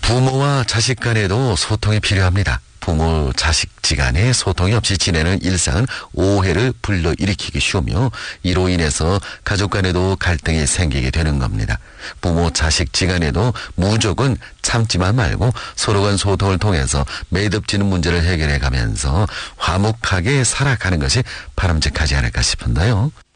부모와 자식 간에도 소통이 필요합니다. 부모, 자식지간에 소통이 없이 지내는 일상은 오해를 불러일으키기 쉬우며 이로 인해서 가족 간에도 갈등이 생기게 되는 겁니다. 부모, 자식지간에도 무조건 참지만 말고 서로 간 소통을 통해서 매듭지는 문제를 해결해 가면서 화목하게 살아가는 것이 바람직하지 않을까 싶은데요.